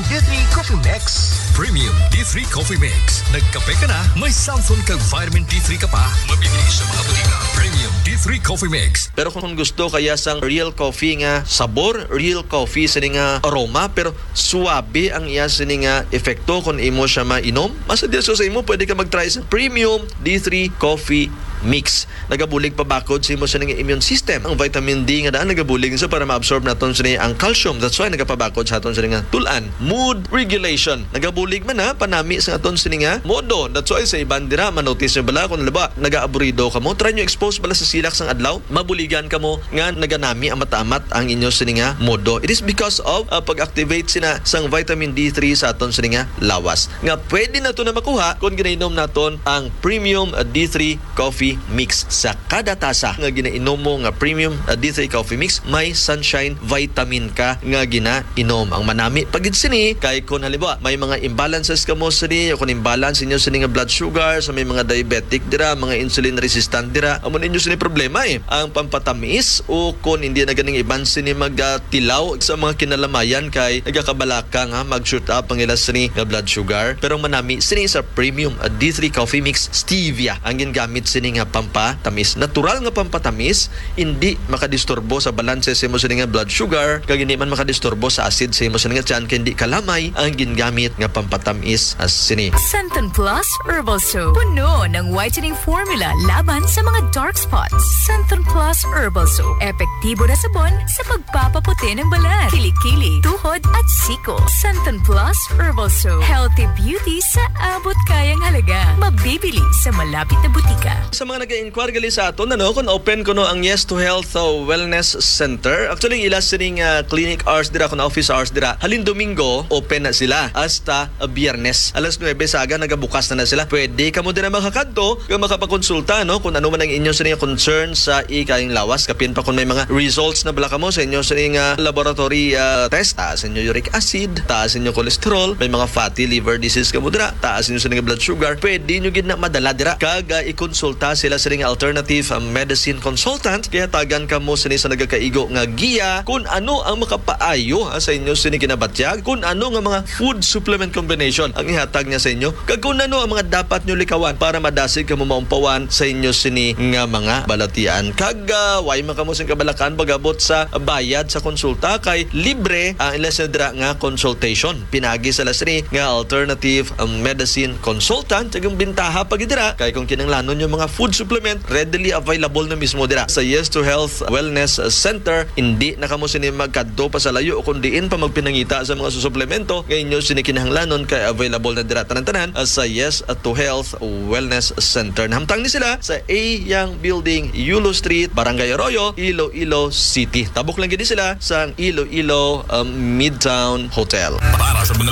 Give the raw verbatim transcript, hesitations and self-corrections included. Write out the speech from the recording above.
D three Coffee Mix. Premium D three Coffee Mix. Nagkape ka na, may Samsung kag vitamin D three ka pa. Mabibili sa mga butika. Premium D three Coffee Mix. Pero kung gusto kaya sang real coffee nga sabor, real coffee sa nga aroma, pero suwabe ang iya sa nga epekto kung imo siya mainom, mas adilso sa imo, pwede ka mag-try sa Premium D three Coffee Mix. Nagabulig pa bakod sa imo sa nga immune system. Ang vitamin D nga daan nagabulig sa para ma-absorb naton sa ang calcium. That's why nagapabakod sa aton sa nga tulan. Mood regulation. Nagabulig man ha, panami sa aton sa nga modo. That's why sa ibang dira, manotice nyo bala kung laba, nag-aaburido ka mo, try nyo expose bala sa silak sang adlaw, mabuligan ka mo nga naganami ang mataamat ang inyo sa nga modo. It is because of uh, pag-activate sina sang vitamin D three sa aton sa nga lawas. Nga pwede na to na makuha kung ginainom naton ang Premium uh, D three Coffee Mix. Sa kada tasa nga ginainom mo nga Premium uh, D three Coffee Mix, may sunshine vitamin ka nga ginainom. Ang manami pagid sini kay kung halimbawa may mga imbalances ka mo sini, kung imbalance inyo sini nga blood sugar, sa may mga diabetic dira, mga insulin resistant dira, amo ninyo sini problema eh. Ang pampatamis o kung hindi na ganing iban sini magtilaw sa mga kinalamayan kay nagakabalaka nga mag-shoot up ang ilas sini nga blood sugar. Pero manami sini sa Premium uh, D three Coffee Mix, stevia ang gingamit sini nga pampatamis. Natural nga pampatamis, hindi makadisturbo sa balanse sa imo sini nga blood sugar, kag hindi man makadisturbo sa acid sa imo sini nga tiyan, kay hindi kalamay ang gingamit nga pampatamis as sini. Centon Plus Herbal Soap. Puno ng whitening formula laban sa mga dark spots. Centon Plus Herbal Soap. Epektibo na sabon sa pagpapaputi ng balat, kilikili, tuhod at siko. Centon Plus Herbal Soap. Healthy beauty sa abot kayang halaga. Mabibili sa malapit na butika. Sa mga nag-inquire gali sa aton, ano, kung open ko no ang Yes to Health uh, Wellness Center. Actually, ilas sining uh, clinic hours dira, kung office hours dira. Halin Domingo, open na sila. Hasta uh, Biyernes. Alas nuwebe sa aga, nagabukas na na sila. Pwede ka mo din na makakadto, kung makapakonsulta, no, kung ano man ang inyo sa concern sa ikayang lawas. Kapin pa kung may mga results na bala ka mo sa inyo sa uh, laboratory uh, test. Taas inyo uric acid, taas inyo cholesterol, may mga fatty liver disease ka mo dira, taas inyo sa blood sugar. Pwede nyo gid na madala dira. Kaga ikonsulta sila sa nga alternative um, medicine consultant, kaya tagan ka mo sa nagakaigo nga giya kung ano ang makapaayo ha, sa inyo sini kinabatyag, kung ano nga mga food supplement combination ang ihatag niya sa inyo, kag kung ano ang mga dapat nyo likawan para madasig ka mo maumpawan sa inyo sini nga mga balatian. Kag uh, way man kamo sing kabalakan pagabot sa bayad sa konsulta, kay libre ang ilas dira nga consultation. Pinagi sa lasri nga alternative um, medicine consultant, kag ang bintaha pag dira kay kung kinanglanon yung mga food supplement readily available na mismo dira sa Yes to Health Wellness Center. Hindi na kamo sini magkadto pa sa layo o kundi in pa magpinangita sa mga suplemento, ngayon nyo sini kinahanglanon kay available na dira tanan-tanan sa Yes to Health Wellness Center. Nahamtang ni sila sa A Yang Building, Yulo Street, Barangay Arroyo, Iloilo City. Tabok lang gid sila sa Iloilo um, Midtown Hotel. Para sa mga